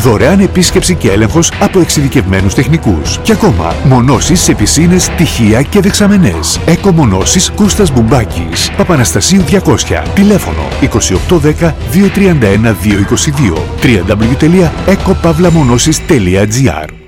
Δωρεάν επίσκεψη και έλεγχος από εξειδικευμένους τεχνικούς. Και ακόμα, μονώσεις σε πισίνες, τυχεία και δεξαμενές. Εκο Μονώσεις Κώστας Μπουμπάκης. Παπαναστασίου 200. Τηλέφωνο 2810 231 222. www.ecopavlamonosis.gr